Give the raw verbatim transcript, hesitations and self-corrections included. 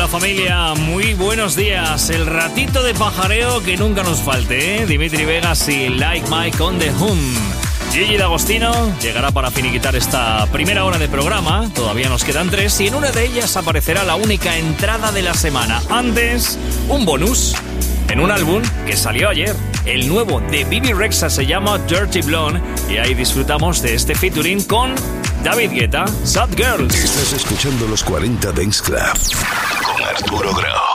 familia, muy buenos días. El ratito de pajareo que nunca nos falte, ¿eh? Dimitri Vegas y Like Mike on the Hum. Gigi D'Agostino llegará para finiquitar esta primera hora de programa. Todavía nos quedan tres y en una de ellas aparecerá la única entrada de la semana. Antes, un bonus en un álbum que salió ayer. El nuevo de Bebe Rexha se llama Dirty Blonde y ahí disfrutamos de este featuring con David Guetta, Sad Girls. Estás escuchando los cuarenta Dance Club con Arturo Grau.